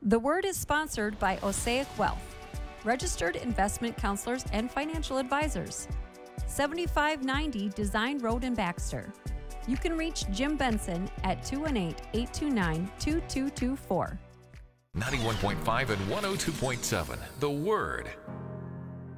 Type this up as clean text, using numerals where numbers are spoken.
The Word is sponsored by Osaic Wealth, registered investment counselors and financial advisors. 7590 Design Road in Baxter. You can reach Jim Benson at 218-829-2224. 91.5 and 102.7, The Word.